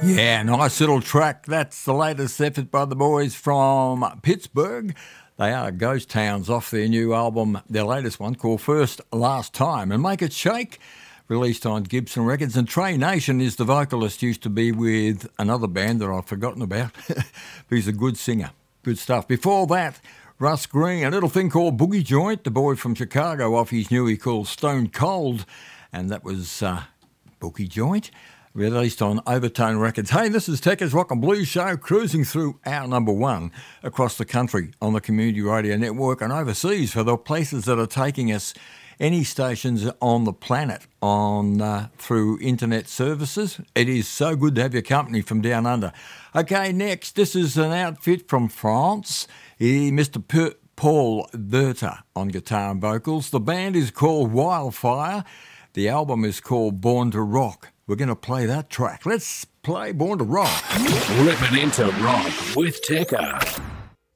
Yeah, nice little track. That's the latest effort by the boys from Pittsburgh. They are Ghost Towns off their new album, their latest one called First Last Time. And Make It Shake, released on Gibson Records. And Trey Nation is the vocalist, used to be with another band that I've forgotten about. He's a good singer. Good stuff. Before that, Russ Green, a little thing called Boogie Joint, the boy from Chicago off his newie called Stone Cold. And that was Boogie Joint, released on Overtone Records. Hey, this is Tekka's Rock and Blues Show, cruising through our number one across the country on the Community Radio Network and overseas for the places that are taking us, any stations on the planet on through internet services. It is so good to have your company from down under. Okay, next, this is an outfit from France. Mr. Paul Berta on guitar and vocals. The band is called Wildfire. The album is called Born to Rock. We're going to play that track. Let's play Born to Rock. Ripping into rock with Tekka.